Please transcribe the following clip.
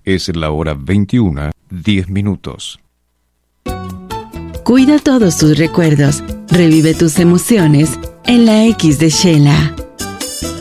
Es la hora 21:10. Cuida todos tus recuerdos. Revive tus emociones en la X de Sheila.